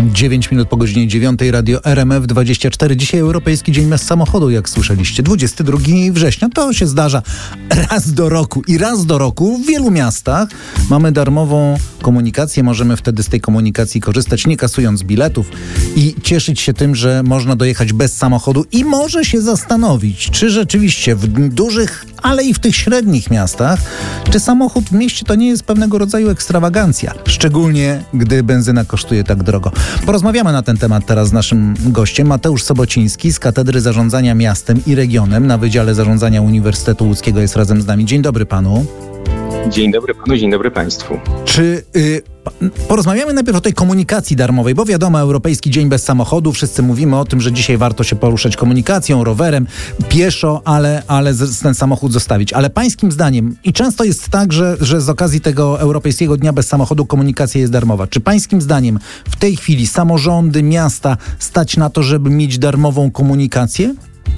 9 minut po godzinie 9, Radio RMF24. Dzisiaj Europejski Dzień Bez Samochodu, jak słyszeliście. 22 września. To się zdarza raz do roku. I raz do roku w wielu miastach mamy darmową komunikację. Możemy wtedy z tej komunikacji korzystać, nie kasując biletów i cieszyć się tym, że można dojechać bez samochodu i może się zastanowić, czy rzeczywiście w dużych, ale i w tych średnich miastach, czy samochód w mieście to nie jest pewnego rodzaju ekstrawagancja. Szczególnie, gdy benzyna kosztuje tak drogo. Porozmawiamy na ten temat teraz z naszym gościem. Mateusz Sobociński z Katedry Zarządzania Miastem i Regionem na Wydziale Zarządzania Uniwersytetu Łódzkiego jest razem z nami. Dzień dobry panu. Dzień dobry panu, dzień dobry państwu. Porozmawiamy najpierw o tej komunikacji darmowej, bo wiadomo, Europejski Dzień Bez Samochodu, wszyscy mówimy o tym, że dzisiaj warto się poruszać komunikacją, rowerem, pieszo, ale ten samochód zostawić. Ale pańskim zdaniem, i często jest tak, że z okazji tego Europejskiego Dnia Bez Samochodu komunikacja jest darmowa. Czy pańskim zdaniem w tej chwili samorządy, miasta stać na to, żeby mieć darmową komunikację?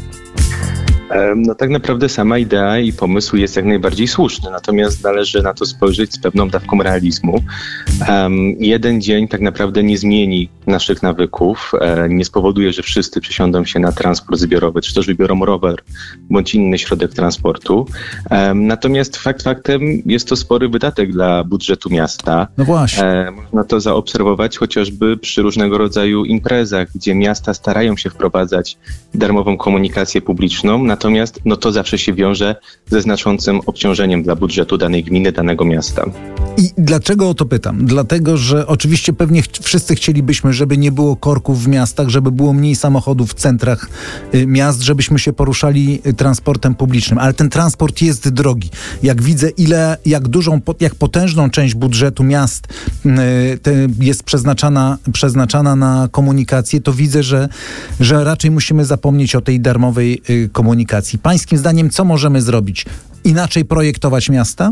No tak naprawdę sama idea i pomysł jest jak najbardziej słuszny, natomiast należy na to spojrzeć z pewną dawką realizmu. Jeden dzień tak naprawdę nie zmieni naszych nawyków, nie spowoduje, że wszyscy przesiądą się na transport zbiorowy, czy też wybiorą rower bądź inny środek transportu. Natomiast faktem jest to spory wydatek dla budżetu miasta. No właśnie. Można to zaobserwować chociażby przy różnego rodzaju imprezach, gdzie miasta starają się wprowadzać darmową komunikację publiczną, natomiast to zawsze się wiąże ze znaczącym obciążeniem dla budżetu danej gminy, danego miasta. I dlaczego o to pytam? Dlatego, że oczywiście pewnie wszyscy chcielibyśmy, żeby nie było korków w miastach, żeby było mniej samochodów w centrach miast, żebyśmy się poruszali transportem publicznym. Ale ten transport jest drogi. Jak widzę, jak potężną część budżetu miast jest przeznaczana na komunikację, to widzę, że raczej musimy zapomnieć o tej darmowej komunikacji. Pańskim zdaniem, co możemy zrobić? Inaczej projektować miasta?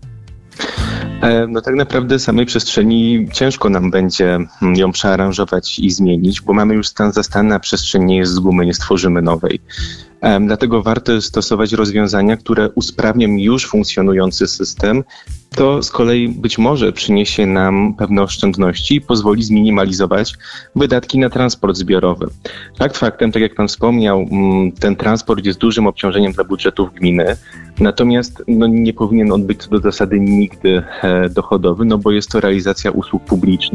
No tak naprawdę samej przestrzeni ciężko nam będzie ją przearanżować i zmienić, bo mamy już stan zastany, a przestrzeń nie jest z gumy, nie stworzymy nowej. Dlatego warto stosować rozwiązania, które usprawnią już funkcjonujący system. To z kolei być może przyniesie nam pewne oszczędności i pozwoli zminimalizować wydatki na transport zbiorowy. Faktem, tak jak pan wspomniał, ten transport jest dużym obciążeniem dla budżetów gminy, natomiast nie powinien on być do zasady nigdy dochodowy, bo jest to realizacja usług publicznych.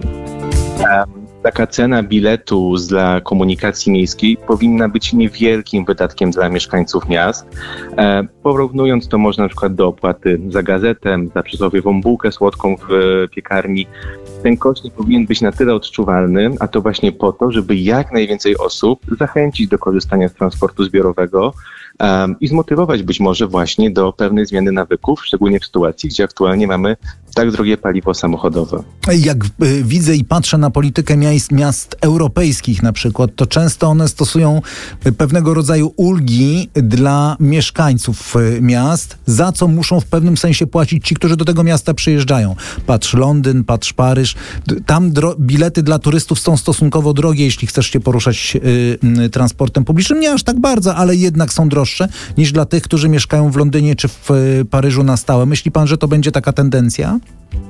Taka cena biletu dla komunikacji miejskiej powinna być niewielkim wydatkiem dla mieszkańców miast. Porównując to można na przykład do opłaty za gazetę, za przysłowiową bułkę słodką w piekarni. Ten koszt nie powinien być na tyle odczuwalny, a to właśnie po to, żeby jak najwięcej osób zachęcić do korzystania z transportu zbiorowego i zmotywować być może właśnie do pewnej zmiany nawyków, szczególnie w sytuacji, gdzie aktualnie mamy tak drogie paliwo samochodowe. Jak widzę i patrzę na politykę miast europejskich na przykład, to często one stosują pewnego rodzaju ulgi dla mieszkańców miast, za co muszą w pewnym sensie płacić ci, którzy do tego miasta przyjeżdżają. Patrz Londyn, patrz Paryż. Tam bilety dla turystów są stosunkowo drogie, jeśli chcesz się poruszać transportem publicznym. Nie aż tak bardzo, ale jednak są droższe niż dla tych, którzy mieszkają w Londynie czy w Paryżu na stałe. Myśli pan, że to będzie taka tendencja?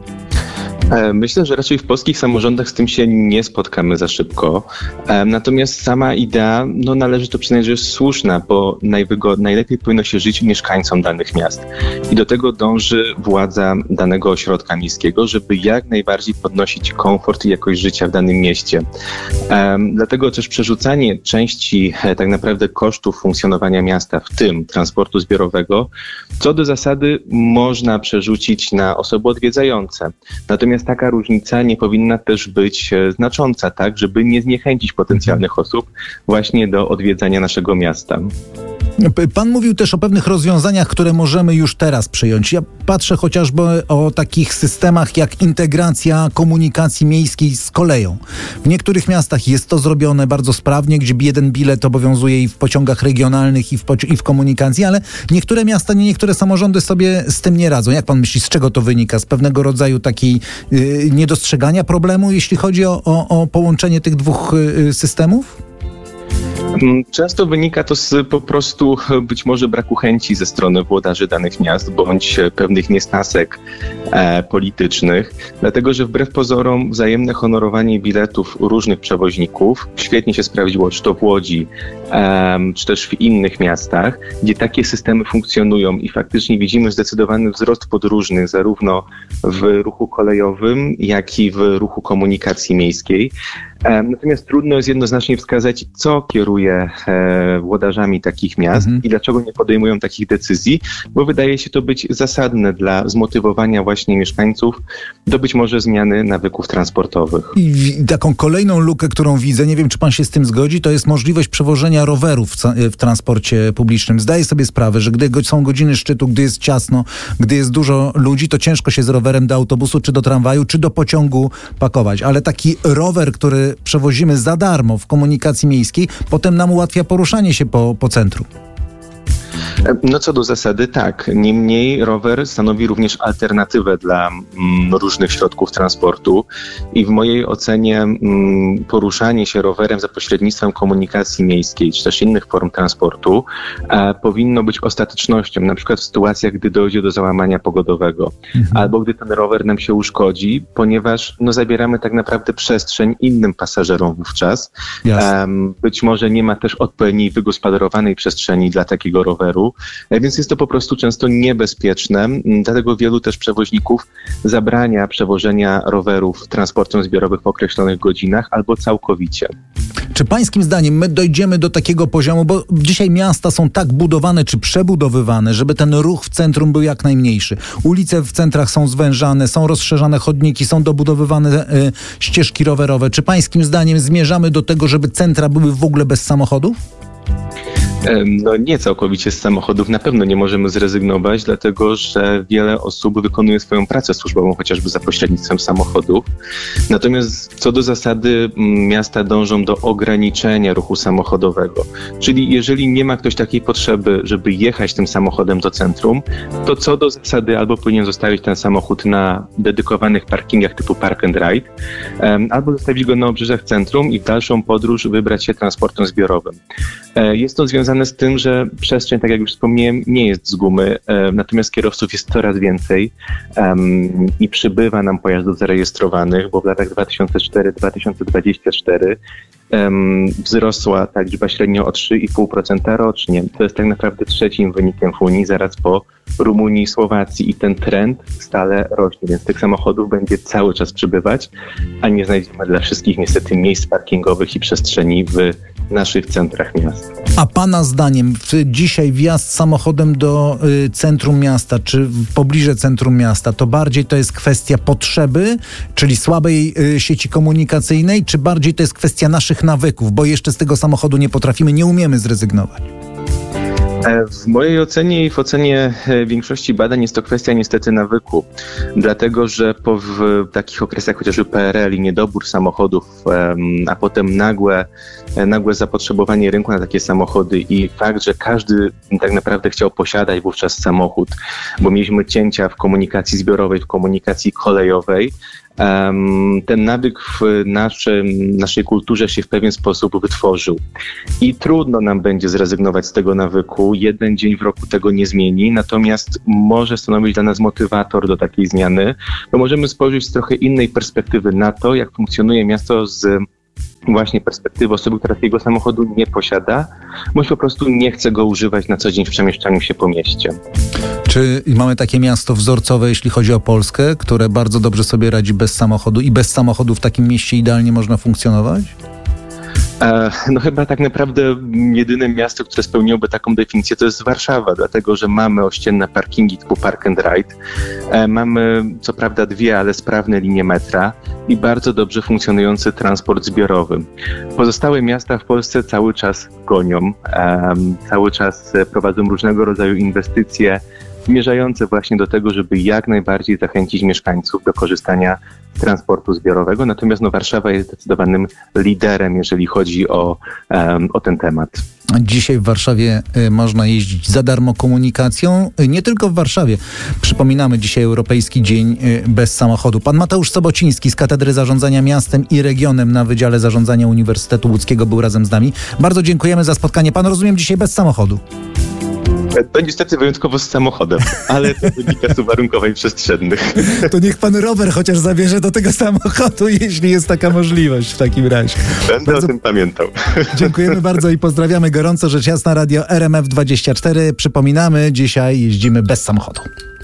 Myślę, że raczej w polskich samorządach z tym się nie spotkamy za szybko. Natomiast sama idea, należy to przyznać, że jest słuszna, bo najlepiej powinno się żyć mieszkańcom danych miast. I do tego dąży władza danego ośrodka miejskiego, żeby jak najbardziej podnosić komfort i jakość życia w danym mieście. Dlatego też przerzucanie części tak naprawdę kosztów funkcjonowania miasta, w tym transportu zbiorowego, co do zasady można przerzucić na osoby odwiedzające. Natomiast taka różnica nie powinna też być znacząca, tak, żeby nie zniechęcić potencjalnych osób właśnie do odwiedzania naszego miasta. Pan mówił też o pewnych rozwiązaniach, które możemy już teraz przyjąć. Ja patrzę chociażby o takich systemach jak integracja komunikacji miejskiej z koleją. W niektórych miastach jest to zrobione bardzo sprawnie, gdzie jeden bilet obowiązuje i w pociągach regionalnych, i w komunikacji, ale niektóre miasta, niektóre samorządy sobie z tym nie radzą. Jak pan myśli, z czego to wynika? Z pewnego rodzaju takiej niedostrzegania problemu, jeśli chodzi o połączenie tych dwóch systemów? Często wynika to z po prostu być może braku chęci ze strony włodarzy danych miast bądź pewnych niesnasek politycznych, dlatego że wbrew pozorom wzajemne honorowanie biletów różnych przewoźników świetnie się sprawdziło, czy to w Łodzi, czy też w innych miastach, gdzie takie systemy funkcjonują i faktycznie widzimy zdecydowany wzrost podróżnych zarówno w ruchu kolejowym, jak i w ruchu komunikacji miejskiej. Natomiast trudno jest jednoznacznie wskazać, co kieruje włodarzami takich miast i dlaczego nie podejmują takich decyzji, bo wydaje się to być zasadne dla zmotywowania właśnie mieszkańców do być może zmiany nawyków transportowych. I taką kolejną lukę, którą widzę, nie wiem, czy pan się z tym zgodzi, to jest możliwość przewożenia rowerów w transporcie publicznym. Zdaję sobie sprawę, że gdy są godziny szczytu, gdy jest ciasno, gdy jest dużo ludzi, to ciężko się z rowerem do autobusu, czy do tramwaju, czy do pociągu pakować. Ale taki rower, który przewozimy za darmo w komunikacji miejskiej, potem nam ułatwia poruszanie się po centrum. No co do zasady tak. Niemniej rower stanowi również alternatywę dla różnych środków transportu i w mojej ocenie poruszanie się rowerem za pośrednictwem komunikacji miejskiej czy też innych form transportu powinno być ostatecznością, na przykład w sytuacjach, gdy dojdzie do załamania pogodowego albo gdy ten rower nam się uszkodzi, ponieważ zabieramy tak naprawdę przestrzeń innym pasażerom wówczas. Być może nie ma też odpowiedniej wygospodarowanej przestrzeni dla takiego roweru, więc jest to po prostu często niebezpieczne. Dlatego wielu też przewoźników zabrania przewożenia rowerów transportem zbiorowym w określonych godzinach albo całkowicie. Czy pańskim zdaniem my dojdziemy do takiego poziomu, bo dzisiaj miasta są tak budowane czy przebudowywane, żeby ten ruch w centrum był jak najmniejszy. Ulice w centrach są zwężane, są rozszerzane chodniki, są dobudowywane ścieżki rowerowe. Czy pańskim zdaniem zmierzamy do tego, żeby centra były w ogóle bez samochodów? No nie całkowicie z samochodów na pewno nie możemy zrezygnować, dlatego że wiele osób wykonuje swoją pracę służbową chociażby za pośrednictwem samochodów. Natomiast co do zasady miasta dążą do ograniczenia ruchu samochodowego. Czyli jeżeli nie ma ktoś takiej potrzeby, żeby jechać tym samochodem do centrum, to co do zasady albo powinien zostawić ten samochód na dedykowanych parkingach typu park and ride, albo zostawić go na obrzeżach centrum i w dalszą podróż wybrać się transportem zbiorowym. Jest to związane z tym, że przestrzeń, tak jak już wspomniałem, nie jest z gumy, natomiast kierowców jest coraz więcej i przybywa nam pojazdów zarejestrowanych, bo w latach 2004-2024 wzrosła ta liczba średnio o 3,5% rocznie. To jest tak naprawdę trzecim wynikiem w Unii, zaraz po Rumunii i Słowacji i ten trend stale rośnie, więc tych samochodów będzie cały czas przybywać, a nie znajdziemy dla wszystkich niestety miejsc parkingowych i przestrzeni w naszych centrach miast. A pana zdaniem dzisiaj wjazd samochodem do centrum miasta, czy w pobliże centrum miasta, to bardziej to jest kwestia potrzeby, czyli słabej sieci komunikacyjnej, czy bardziej to jest kwestia naszych nawyków, bo jeszcze z tego samochodu nie umiemy zrezygnować? W mojej ocenie i w ocenie większości badań jest to kwestia niestety nawyku, dlatego że w takich okresach chociażby PRL i niedobór samochodów, a potem nagłe zapotrzebowanie rynku na takie samochody i fakt, że każdy tak naprawdę chciał posiadać wówczas samochód, bo mieliśmy cięcia w komunikacji zbiorowej, w komunikacji kolejowej, ten nawyk w naszej kulturze się w pewien sposób wytworzył. I trudno nam będzie zrezygnować z tego nawyku. Jeden dzień w roku tego nie zmieni, natomiast może stanowić dla nas motywator do takiej zmiany, bo możemy spojrzeć z trochę innej perspektywy na to, jak funkcjonuje miasto z właśnie perspektywy osoby, która takiego samochodu nie posiada, bądź po prostu nie chce go używać na co dzień w przemieszczaniu się po mieście. Czy mamy takie miasto wzorcowe, jeśli chodzi o Polskę, które bardzo dobrze sobie radzi bez samochodu i bez samochodu w takim mieście idealnie można funkcjonować? No chyba tak naprawdę jedyne miasto, które spełniłoby taką definicję, to jest Warszawa, dlatego że mamy ościenne parkingi typu park and ride, mamy co prawda 2, ale sprawne linie metra i bardzo dobrze funkcjonujący transport zbiorowy. Pozostałe miasta w Polsce cały czas gonią, cały czas prowadzą różnego rodzaju inwestycje zmierzające właśnie do tego, żeby jak najbardziej zachęcić mieszkańców do korzystania z transportu zbiorowego. Natomiast Warszawa jest zdecydowanym liderem, jeżeli chodzi o ten temat. Dzisiaj w Warszawie można jeździć za darmo komunikacją. Nie tylko w Warszawie. Przypominamy dzisiaj Europejski Dzień Bez Samochodu. Pan Mateusz Sobociński z Katedry Zarządzania Miastem i Regionem na Wydziale Zarządzania Uniwersytetu Łódzkiego był razem z nami. Bardzo dziękujemy za spotkanie. Pan, rozumiem, dzisiaj bez samochodu. To niestety wyjątkowo z samochodem, ale to wynika z uwarunkowań przestrzennych. To niech pan rower chociaż zabierze do tego samochodu, jeśli jest taka możliwość w takim razie. Będę o tym pamiętał. Dziękujemy bardzo i pozdrawiamy gorąco. Rzecz jasna, Radio RMF 24. Przypominamy, dzisiaj jeździmy bez samochodu.